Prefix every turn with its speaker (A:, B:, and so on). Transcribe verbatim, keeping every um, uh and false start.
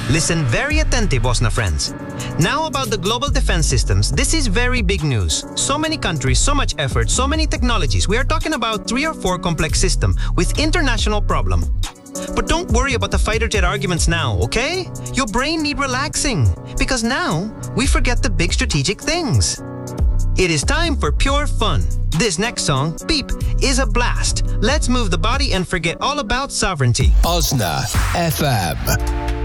A: Listen very attentive, Bosna friends. Now about the global defense systems, this is very big news. So many countries, so much effort, so many technologies. We are talking about three or four complex systems with international problem. But don't worry about the fighter jet arguments now, okay? Your brain need relaxing, because now we forget the big strategic things. It is time for pure fun. This next song, Beep, is a blast. Let's move the body and forget all about sovereignty.
B: Bosna F M.